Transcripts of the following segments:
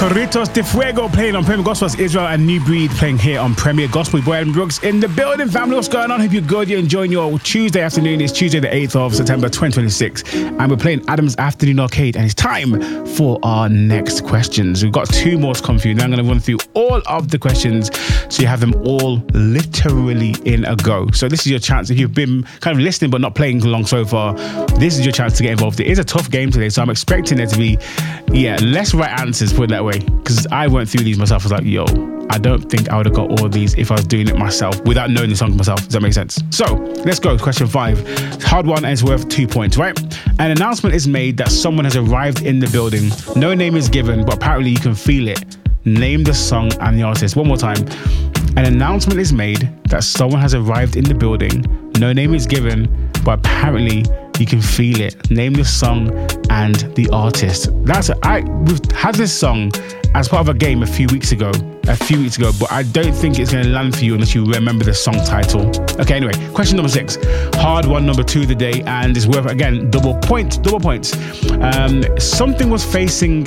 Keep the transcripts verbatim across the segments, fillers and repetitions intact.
Corritos de Fuego playing on Premier Gospels, Israel and New Breed playing here on Premier Gospel. Boy Adam Brooks in the building. Family, what's going on? Hope you're good. You're enjoying your Tuesday afternoon. It's Tuesday the eighth of September twenty twenty-six and we're playing Adam's Afternoon Arcade and it's time for our next questions. We've got two more to come for you. Now I'm going to run through all of the questions so you have them all literally in a go. So this is your chance. If you've been kind of listening but not playing along so far, this is your chance to get involved. It is a tough game today, so I'm expecting there to be yeah less right answers, put it that way, because I went through these myself. I was like, yo, I don't think I would have got all of these if I was doing it myself without knowing the song myself. Does that make sense? So let's go. Question five. Hard one and it's worth two points, right? An announcement is made that someone has arrived in the building. No name is given, but apparently you can feel it. Name the song and the artist. One more time. An announcement is made that someone has arrived in the building. No name is given, but apparently you can feel it. Name the song and the artist. That's I we've had this song as part of a game a few weeks ago, a few weeks ago, but I don't think it's going to land for you unless you remember the song title. Okay, anyway, question number six. Hard one, number two of the day, and it's worth, again, double points, double points. Um, something was facing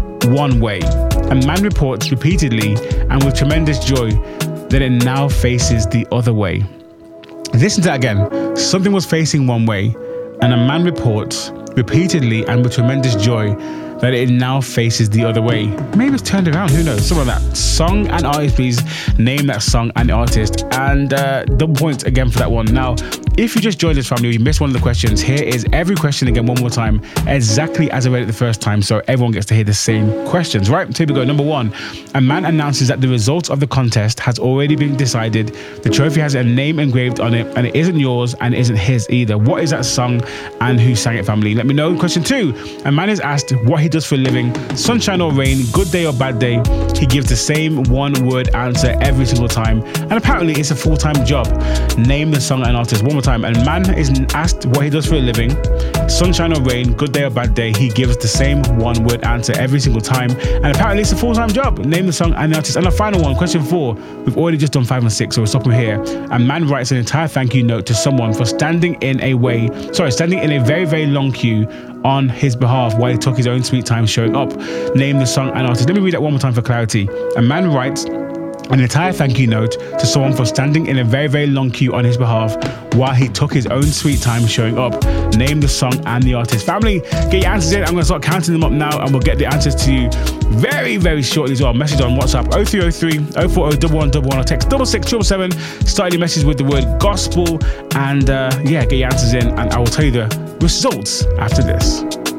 one way. A man reports repeatedly and with tremendous joy that it now faces the other way. Listen to that again. Something was facing one way, and a man reports repeatedly and with tremendous joy that it now faces the other way. Maybe it's turned around, who knows? Something like that. Song and artist, please. Name that song and artist. And uh, double points again for that one. Now, if you just joined this family, you missed one of the questions, here is every question again one more time, exactly as I read it the first time, so everyone gets to hear the same questions, right? So here we go. Number one, a man announces that the results of the contest has already been decided. The trophy has a name engraved on it, and it isn't yours and it isn't his either. What is that song and who sang it, family? Let me know. Question two, a man is asked what he does for a living. Sunshine or rain, good day or bad day, he gives the same one word answer every single time, and apparently it's a full-time job. Name the song and artist. One more time. A man is asked what he does for a living. Sunshine or rain, good day or bad day, he gives the same one word answer every single time, and apparently it's a full-time job. Name the song and the artist. And the final one, question four, we've already just done five and six, so we're stopping here. A man writes an entire thank you note to someone for standing in a way sorry standing in a very very long queue on his behalf while he took his own sweet time showing up. Name the song and artist. Let me read that one more time for clarity. A man writes an entire thank you note to someone for standing in a very, very long queue on his behalf while he took his own sweet time showing up. Name the song and the artist. Family, get your answers in. I'm going to start counting them up now and we'll get the answers to you very, very shortly as well. Message on WhatsApp oh three oh three, oh four oh, one one one one or text double six triple seven. Start your message with the word gospel and uh, yeah, get your answers in and I will tell you the results after this.